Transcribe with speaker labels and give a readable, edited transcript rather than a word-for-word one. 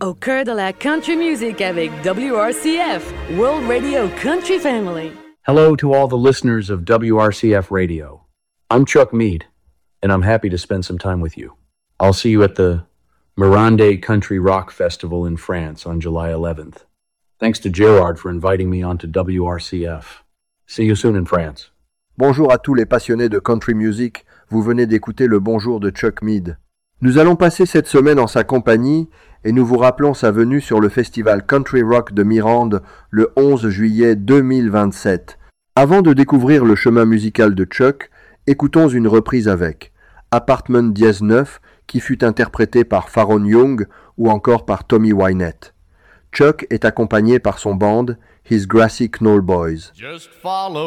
Speaker 1: Au cœur de la country music avec WRCF, World Radio Country Family.
Speaker 2: Hello to all the listeners of WRCF Radio. I'm Chuck Mead, and I'm happy to spend some time with you. I'll see you at the Mirande Country Rock Festival in France on July 11th. Thanks to Gerard for inviting me onto WRCF. See you soon in France.
Speaker 3: Bonjour à tous les passionnés de country music, vous venez d'écouter le bonjour de Chuck Mead. Nous allons passer cette semaine en sa compagnie et nous vous rappelons sa venue sur le festival Country Rock de Mirande le 11 juillet 2027. Avant de découvrir le chemin musical de Chuck, écoutons une reprise avec Apartment Dièse 9 qui fut interprété par Pharon Young ou encore par Tommy Wynette. Chuck est accompagné par son band His Grassy Knoll Boys.
Speaker 4: Just follow